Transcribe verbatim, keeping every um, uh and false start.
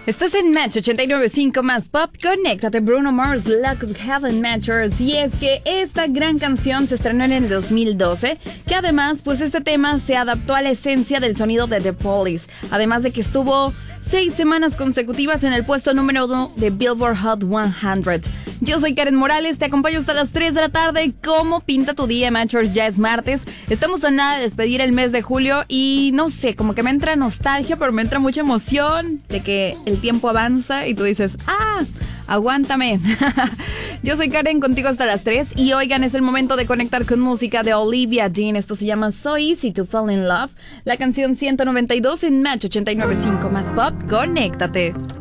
Estás en Match ochenta y nueve punto cinco más Pop. Conéctate, Bruno Mars, Lack of Heaven Matchers. Y es que esta gran canción se estrenó en el dos mil doce, que además, pues este tema se adaptó a la esencia del sonido de The Police. Además de que estuvo seis semanas consecutivas en el puesto número uno de Billboard Hot cien. Yo soy Karen Morales, te acompaño hasta las tres de la tarde. ¿Cómo pinta tu día, Matchers? Ya es martes, estamos a nada de despedir el mes de julio y no sé, como que me entra nostalgia, pero me entra mucha emoción de que el tiempo avanza y tú dices, ¡ah! ¡Aguántame! Yo soy Karen, contigo hasta las tres y oigan, es el momento de conectar con música de Olivia Dean. Esto se llama So Easy to Fall in Love, la canción ciento noventa y dos en Match ochenta y nueve punto cinco más Pop. Conéctate.